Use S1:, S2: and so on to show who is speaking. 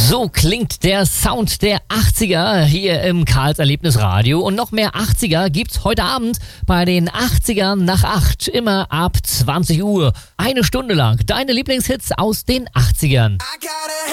S1: So klingt der Sound der 80er hier im Karls Erlebnisradio. Und noch mehr 80er gibt's heute Abend bei den 80ern nach 8, immer ab 20 Uhr. Eine Stunde lang deine Lieblingshits aus den 80ern.